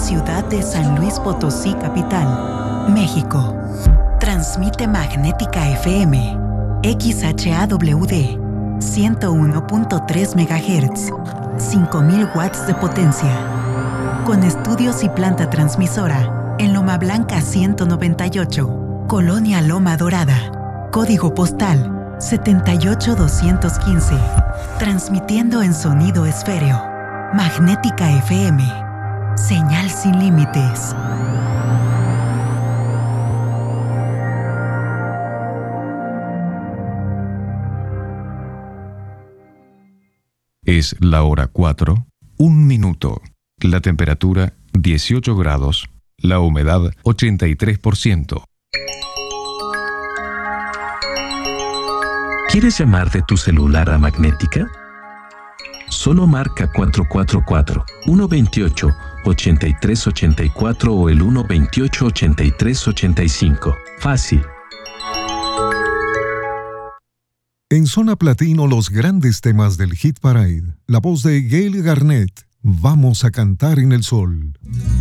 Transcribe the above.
ciudad de San Luis Potosí, capital, México. Transmite Magnética FM, XHAWD, 101.3 MHz, 5000 watts de potencia. Con estudios y planta transmisora en Loma Blanca 198, Colonia Loma Dorada. Código postal 78215. Transmitiendo en sonido esféreo. Magnética FM. Señal sin límites. Es la hora 4, 1 minuto. La temperatura 18 grados. La humedad 83%. ¿Quieres llamar de tu celular a Magnética? Solo marca 444-128-8384 o el 128-8385. Fácil. En Zona Platino, los grandes temas del Hit Parade. La voz de Gail Garnett. Vamos a cantar en el sol.